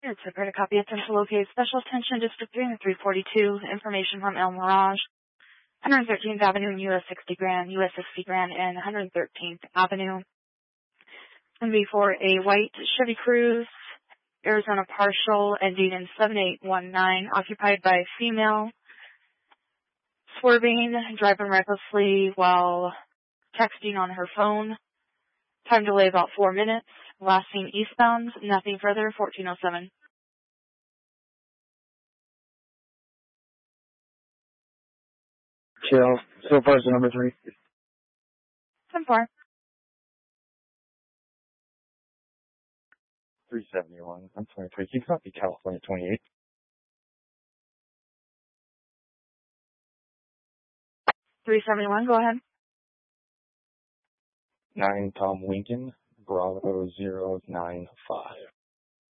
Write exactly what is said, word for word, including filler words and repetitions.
It's a credit copy. Attention to locate special attention District three and three forty-two. Information from El Mirage. one hundred thirteenth Avenue, U S sixty Grand, U S sixty Grand, and one hundred thirteenth Avenue. And before a white Chevy Cruze, Arizona partial, ending in seven eight one nine, occupied by a female, swerving, driving recklessly while texting on her phone. Time delay about four minutes. Lasting eastbound, nothing further, fourteen oh seven. Chill. So far, so number three. ten four. three seventy-one. I'm twenty-three. Keep copy California twenty-eight. three seventy-one, go ahead. nine Tom Lincoln, Bravo zero nine five.